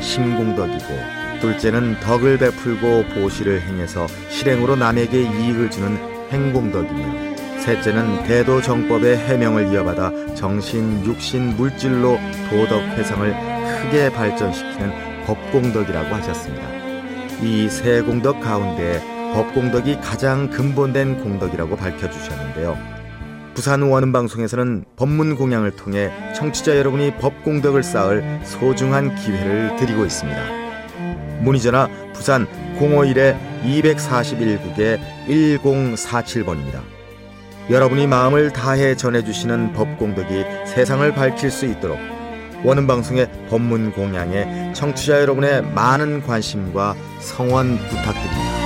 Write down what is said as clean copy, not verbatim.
신공덕이고, 둘째는 덕을 베풀고 보시를 행해서 실행으로 남에게 이익을 주는 행공덕이며, 셋째는 대도정법의 해명을 이어받아 정신, 육신, 물질로 도덕 회상을 크게 발전시키는 법공덕이라고 하셨습니다. 이 세 공덕 가운데 법공덕이 가장 근본된 공덕이라고 밝혀주셨는데요. 부산 원음방송에서는 법문 공양을 통해 청취자 여러분이 법공덕을 쌓을 소중한 기회를 드리고 있습니다. 문의전화 부산 051-241국에 1047번입니다. 여러분이 마음을 다해 전해주시는 법공덕이 세상을 밝힐 수 있도록 원음방송의 법문 공양에 청취자 여러분의 많은 관심과 성원 부탁드립니다.